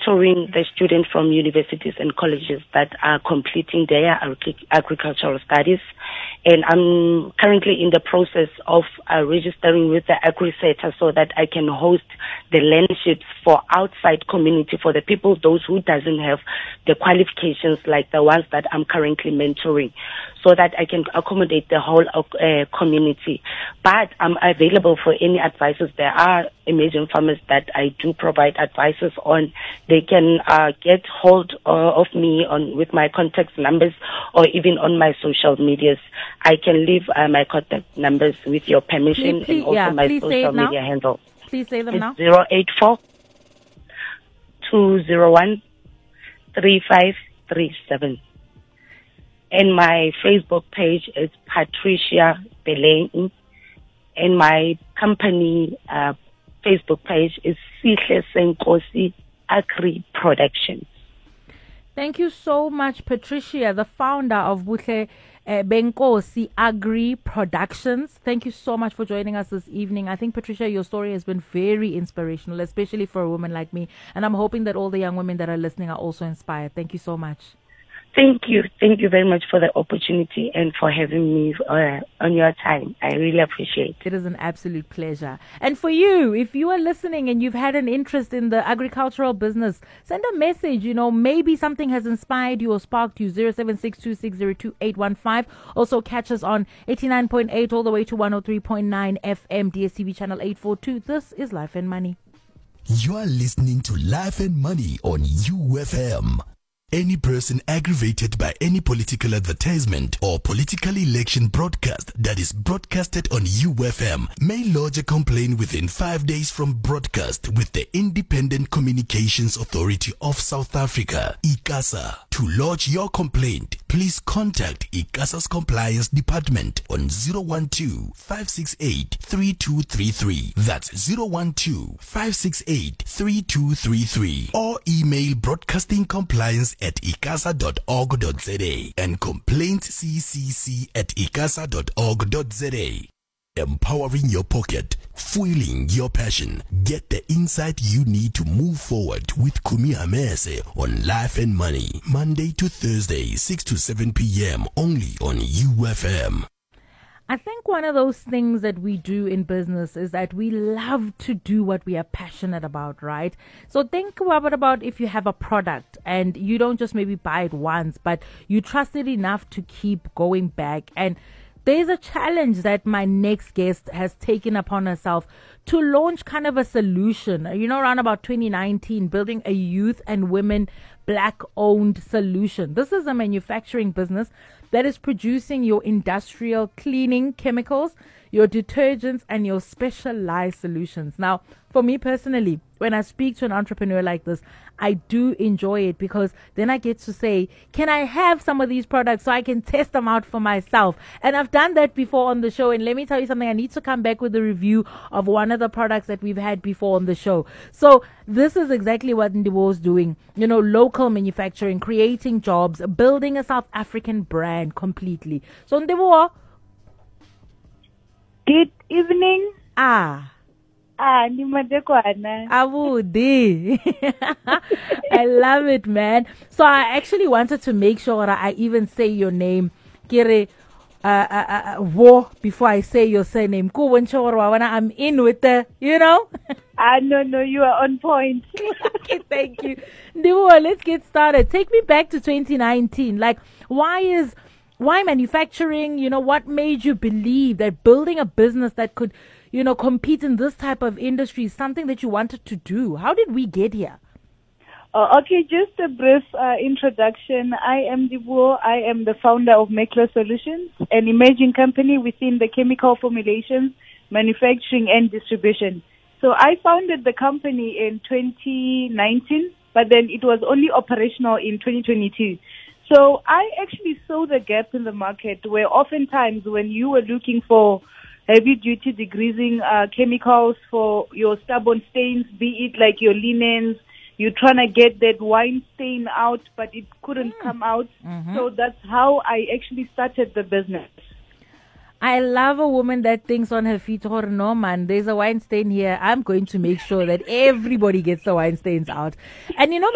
mentoring the students from universities and colleges that are completing their agricultural studies. And I'm currently in the process of registering with the AgriSeta so that I can host the landships for outside community, for the people, those who doesn't have the qualifications like the ones that I'm currently mentoring, so that I can accommodate the whole community. But I'm available for any advices. There are emerging farmers that I do provide advices on. They can get hold of me with my contact numbers or even on my social medias. I can leave my contact numbers with your permission, and also my social media handle. Please say them it's now. 084 201 3537. And my Facebook page is Patricia Beleng. And my company Facebook page is Sihle Senkosi Agri Productions. Thank you so much, Patricia, the founder of Buhle Benkosi Agri Productions. Thank you so much for joining us this evening. I think, Patricia, your story has been very inspirational, especially for a woman like me. And I'm hoping that all the young women that are listening are also inspired. Thank you so much. Thank you. Thank you very much for the opportunity and for having me on your time. I really appreciate it. It is an absolute pleasure. And for you, if you are listening and you've had an interest in the agricultural business, send a message. Maybe something has inspired you or sparked you. 0762602815. Also catch us on 89.8 all the way to 103.9 FM, DSTV channel 842. This is Life and Money. You are listening to Life and Money on UFM. Any person aggravated by any political advertisement or political election broadcast that is broadcasted on UFM may lodge a complaint within 5 days from broadcast with the Independent Communications Authority of South Africa, ICASA. To lodge your complaint, please contact ICASA's Compliance Department on 012-568-3233. That's 012-568-3233. Or email broadcastingcompliance@icasa.org.za and complaintsccc@icasa.org.za. Empowering your pocket, fueling your passion. Get the insight you need to move forward with Kumi Hamese on Life and Money, Monday to Thursday, 6 to 7 p.m. only on UFM. I think one of those things that we do in business is that we love to do what we are passionate about, right? So think about if you have a product and you don't just maybe buy it once, but you trust it enough to keep going back. And there's a challenge that my next guest has taken upon herself to launch kind of a solution, around about 2019, building a youth and women Black-owned solution. This is a manufacturing business that is producing your industrial cleaning chemicals, your detergents, and your specialized solutions. Now, for me personally, when I speak to an entrepreneur like this, I do enjoy it because then I get to say, can I have some of these products so I can test them out for myself? And I've done that before on the show. And let me tell you something, I need to come back with a review of one of the products that we've had before on the show. So this is exactly what Ndibo is doing. Local manufacturing, creating jobs, building a South African brand completely. So Ndibo. Good evening. Abudi. I love it, man. So I actually wanted to make sure I even say your name, Kire Wo, before I say your surname. I'm in with the, No, you are on point. Okay, thank you. Ndiwo, let's get started. Take me back to 2019. Like, why manufacturing? What made you believe that building a business that could compete in this type of industry is something that you wanted to do? How did we get here? Okay, just a brief introduction. I am Ndibo. I am the founder of Mekla Solutions, an emerging company within the chemical formulations, manufacturing, and distribution. So I founded the company in 2019, but then it was only operational in 2022. So I actually saw the gap in the market where oftentimes when you were looking for heavy-duty degreasing chemicals for your stubborn stains, be it like your linens, you're trying to get that wine stain out, but it couldn't come out. Mm-hmm. So that's how I actually started the business. I love a woman that thinks on her feet, oh no man, there's a wine stain here. I'm going to make sure that everybody gets the wine stains out. And